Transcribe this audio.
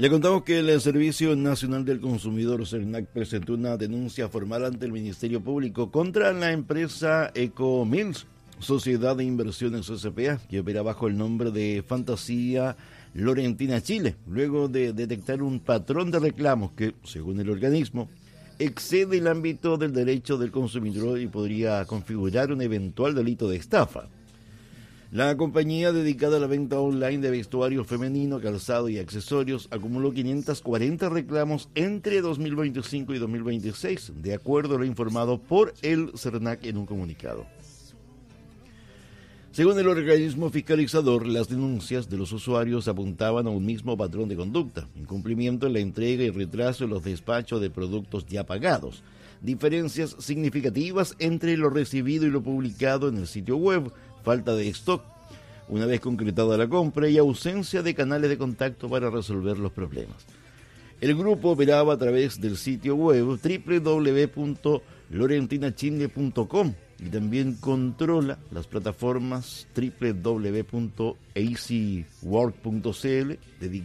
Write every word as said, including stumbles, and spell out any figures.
Le contamos que el Servicio Nacional del Consumidor, SERNAC, presentó una denuncia formal ante el Ministerio Público contra la empresa Ecomills, Sociedad de Inversiones S P A, que opera bajo el nombre de Fantasía Lorentina Chile, luego de detectar un patrón de reclamos que, según el organismo, excede el ámbito del derecho del consumidor y podría configurar un eventual delito de estafa. La compañía dedicada a la venta online de vestuario femenino, calzado y accesorios acumuló quinientos cuarenta reclamos entre dos mil veinticinco y dos mil veintiséis, de acuerdo a lo informado por el SERNAC en un comunicado. Según el organismo fiscalizador, las denuncias de los usuarios apuntaban a un mismo patrón de conducta: incumplimiento en la entrega y retraso en los despachos de productos ya pagados, diferencias significativas entre lo recibido y lo publicado en el sitio web, falta de stock una vez concretada la compra y ausencia de canales de contacto para resolver los problemas. El grupo operaba a través del sitio web doble u doble u doble u punto lorentina chile punto com y también controla las plataformas doble u doble u doble u punto easywork punto c l dedicadas